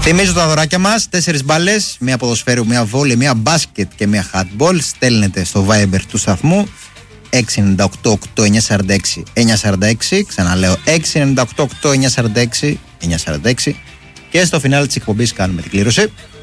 Θυμίζω τα δωράκια μας, 4 μπάλες, μία ποδοσφαίρου, μία βόλεϊ, μία μπάσκετ και μία handball. Στέλνετε στο Viber του σταθμού 698-946-946. Ξαναλέω 698-946-946. Και στο φινάλε της εκπομπής κάνουμε την κλήρωση.